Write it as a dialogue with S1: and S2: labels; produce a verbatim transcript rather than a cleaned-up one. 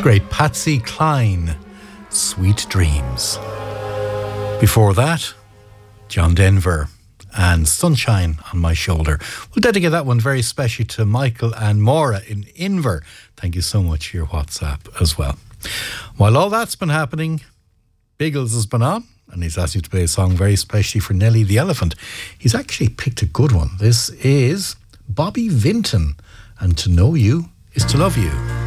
S1: great Patsy Cline, Sweet Dreams. Before that, John Denver and Sunshine on My Shoulder. We'll dedicate that one very specially to Michael and Maura in Inver. Thank you so much for your WhatsApp as well. While all that's been happening, Biggles has been on, and he's asked you to play a song very specially for Nelly the Elephant. He's actually picked a good one. This is Bobby Vinton, and To Know You Is To Love You.